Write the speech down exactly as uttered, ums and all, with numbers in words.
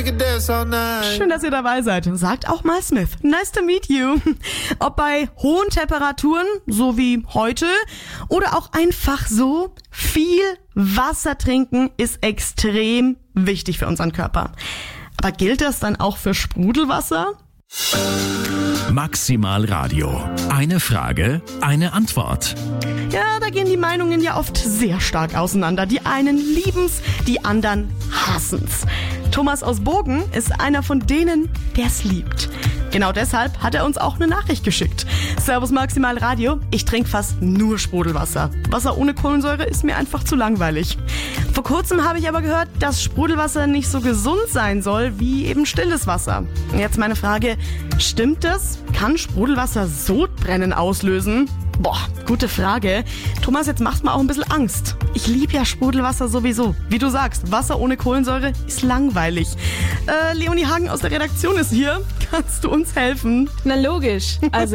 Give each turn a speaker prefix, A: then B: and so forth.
A: Schön, dass ihr dabei seid. Sagt auch mal Smith. Nice to meet you. Ob bei hohen Temperaturen, so wie heute, oder auch einfach so, viel Wasser trinken ist extrem wichtig für unseren Körper. Aber gilt das dann auch für Sprudelwasser?
B: Maximal Radio. Eine Frage, eine Antwort.
A: Ja, da gehen die Meinungen ja oft sehr stark auseinander. Die einen lieben's, die anderen hassen's. Thomas aus Bogen ist einer von denen, der's liebt. Genau deshalb hat er uns auch eine Nachricht geschickt. Servus Maximal Radio, ich trinke fast nur Sprudelwasser. Wasser ohne Kohlensäure ist mir einfach zu langweilig. Vor kurzem habe ich aber gehört, dass Sprudelwasser nicht so gesund sein soll wie eben stilles Wasser. Jetzt meine Frage, stimmt das? Kann Sprudelwasser Sodbrennen auslösen? Boah, gute Frage. Thomas, jetzt machst du mir auch ein bisschen Angst. Ich liebe ja Sprudelwasser sowieso. Wie du sagst, Wasser ohne Kohlensäure ist langweilig. Äh, Leonie Hagen aus der Redaktion ist hier. Kannst du uns helfen?
C: Na logisch. Also